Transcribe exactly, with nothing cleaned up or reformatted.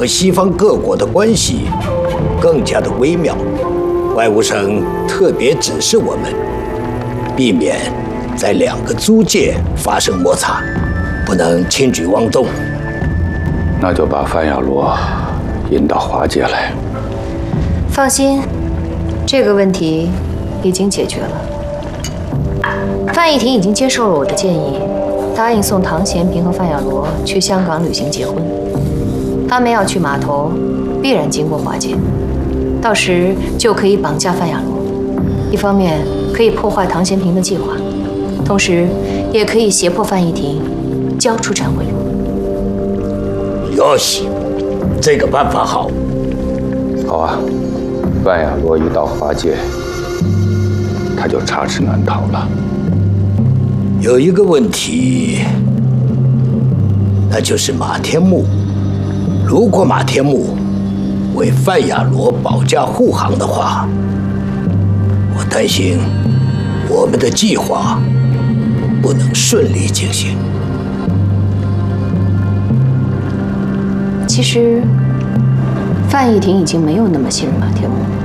和西方各国的关系更加的微妙。外务省特别指示我们，避免在两个租界发生摩擦，不能轻举妄动。 那就把范亚罗引到华界来。 放心，这个问题已经解决了。范逸婷已经接受了我的建议，答应送唐贤平和范亚罗去香港旅行结婚。他们要去码头，必然经过华界。到时就可以绑架范亚罗，一方面可以破坏唐贤平的计划，同时也可以胁迫范逸婷交出陈慧茹。 哟西，这个办法好。 好啊，范亚罗一到华界，他就插翅难逃了。 有一个问题，那就是马天木。如果马天木为范亚罗保驾护航的话，我担心我们的计划不能顺利进行。 其实，范逸婷已经没有那么信任马天木。